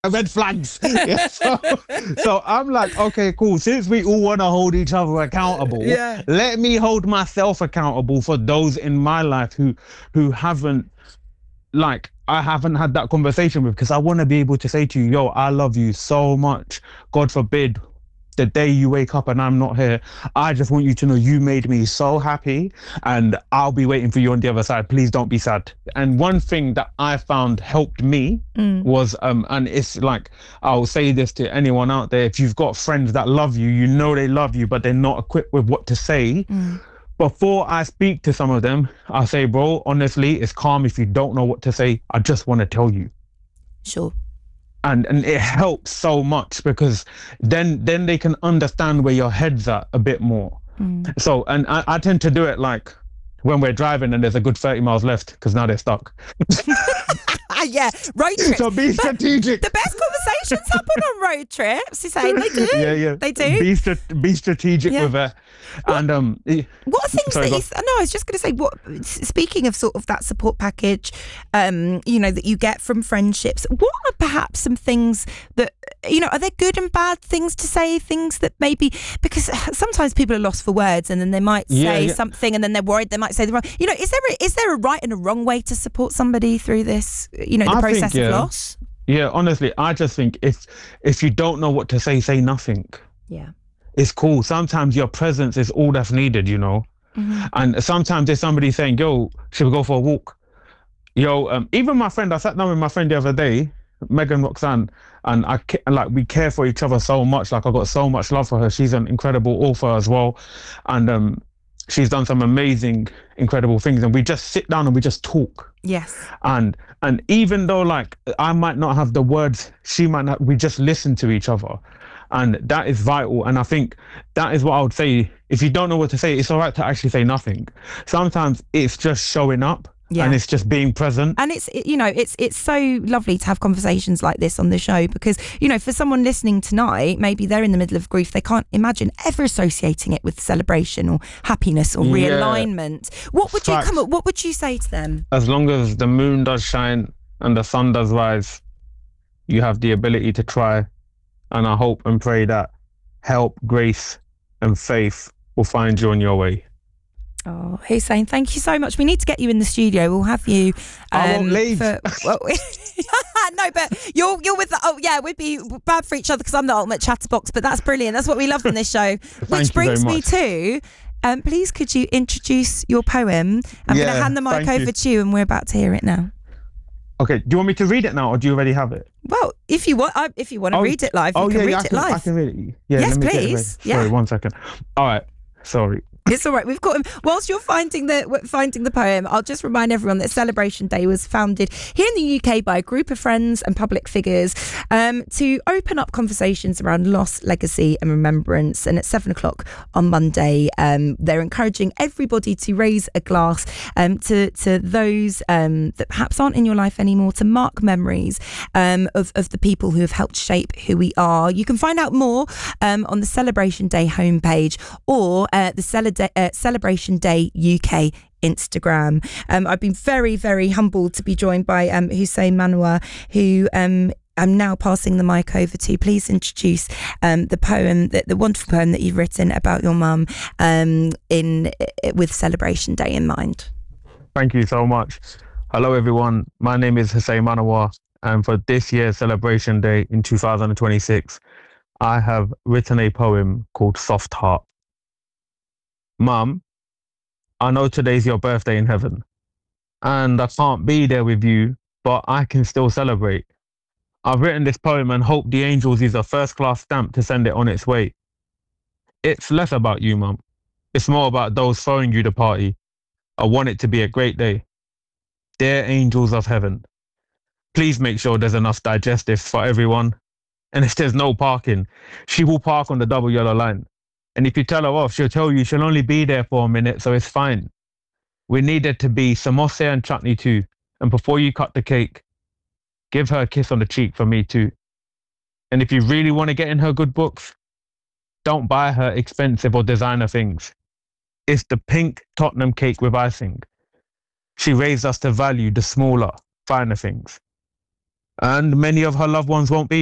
red flags. Yeah, so I'm like, okay, cool. Since we all want to hold each other accountable, Yeah. let me hold myself accountable for those in my life who haven't, like, I haven't had that conversation with, because I want to be able to say to you, yo, I love you so much. God forbid the day you wake up and I'm not here, I just want you to know you made me so happy, and I'll be waiting for you on the other side. Please don't be sad. And one thing that I found helped me was, and it's like, I'll say this to anyone out there, if you've got friends that love you, you know they love you, but they're not equipped with what to say. Before I speak to some of them, I say, bro, honestly, it's calm if you don't know what to say. I just want to tell you. Sure. And it helps so much, because then they can understand where your head's at a bit more. So, and I tend to do it like when we're driving and there's a good 30 miles left, because now they're stuck. Yeah, road trips. So be strategic. The best conversations happen on road trips. You're saying they do. Yeah. They do. Be strategic with it. And what are things sorry, that no, I was just going to say, what, speaking of sort of that support package, you know, that you get from friendships, what are perhaps some things that, you know, are there good and bad things to say, things that maybe, because sometimes people are lost for words and then they might say something and then they're worried they might say the wrong, you know, is there a right and a wrong way to support somebody through this, you know, the process of loss? Yeah, honestly, I just think if you don't know what to say, say nothing. Yeah. It's cool. Sometimes your presence is all that's needed, you know. And sometimes there's somebody saying, yo, should we go for a walk? Yo, even my friend, I sat down with my friend the other day, Megan Roxanne, and we care for each other so much. Like, I got so much love for her. She's an incredible author as well. And she's done some amazing, incredible things. And we just sit down and we just talk. Yes. And even though, like, I might not have the words, she might not, we just listen to each other. And that is vital. And I think that is what I would say. If you don't know what to say, it's all right to actually say nothing. Sometimes it's just showing up. Yeah. And it's just being present. And it's, you know, it's so lovely to have conversations like this on the show, because, you know, for someone listening tonight, maybe they're in the middle of grief, they can't imagine ever associating it with celebration or happiness or realignment. What would what would you say to them? As long as the moon does shine and the sun does rise, you have the ability to try. And I hope and pray that help, grace and faith will find you on your way. Oh, Hussein, thank you so much. We need to get you in the studio. We'll have you. I won't leave. No, but you're with the. Oh, yeah, we'd be bad for each other because I'm the ultimate chatterbox. But that's brilliant. That's what we love on this show. Which brings me to. Please, could you introduce your poem? I'm going to hand the mic over to you, and we're about to hear it now. Okay. Do you want me to read it now, or do you already have it? Well, if you want to read it live, you can read it live. I can read it. Yeah, yes, please. Sorry, 1 second. All right. Sorry. It's all right. We've got him. Whilst you're finding the poem, I'll just remind everyone that Celebration Day was founded here in the UK by a group of friends and public figures to open up conversations around loss, legacy and remembrance. And at 7:00 on Monday, they're encouraging everybody to raise a glass to those that perhaps aren't in your life anymore, to mark memories of the people who have helped shape who we are. You can find out more on the Celebration Day homepage or the Celebration Day UK Instagram. I've been very, very humbled to be joined by Hussein Manawer, who I'm now passing the mic over to. Please introduce the poem, the wonderful poem that you've written about your mum with Celebration Day in mind. Thank you so much. Hello, everyone. My name is Hussein Manawer, and for this year's Celebration Day in 2026, I have written a poem called Soft Heart. Mum, I know today's your birthday in heaven, and I can't be there with you, but I can still celebrate. I've written this poem and hope the angels use a first-class stamp to send it on its way. It's less about you, Mum. It's more about those throwing you the party. I want it to be a great day. Dear angels of heaven, please make sure there's enough digestives for everyone. And if there's no parking, she will park on the double yellow line. And if you tell her off, she'll tell you she'll only be there for a minute, so it's fine. We need it to be samosa and chutney too. And before you cut the cake, give her a kiss on the cheek for me too. And if you really want to get in her good books, don't buy her expensive or designer things. It's the pink Tottenham cake with icing. She raised us to value the smaller, finer things. and many of her loved ones won't be